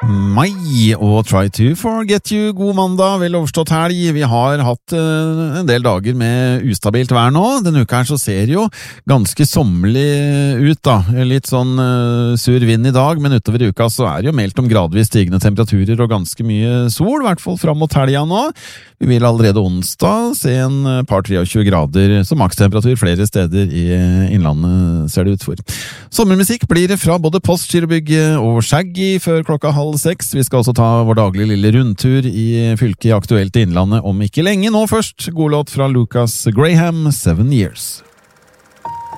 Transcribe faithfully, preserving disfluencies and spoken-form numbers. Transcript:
mai og Try to Forget You. God mandag, vel overstått helg. Vi har hatt uh, en del dager med ustabilt vær nå. Denne uka her så ser det jo ganske sommerlig ut da. Litt sånn uh, sur vind i dag, men utover i uka så er det jo meldt om gradvis stigende temperaturer og ganske mye sol, i hvert fall fram mot helga nå. Vi vil allerede onsdag se en par tjuetre grader som makstemperatur flere steder i innlandet, ser det ut for. Sommermusikk blir det fra både Post, Kirrebygget og Shaggy før klokka halv seks. Vi skal også ta vår daglige lille rundtur i fylket i aktuelt i innlandet om ikke lenge. Nå først, god låt fra Lucas Graham, Seven Years.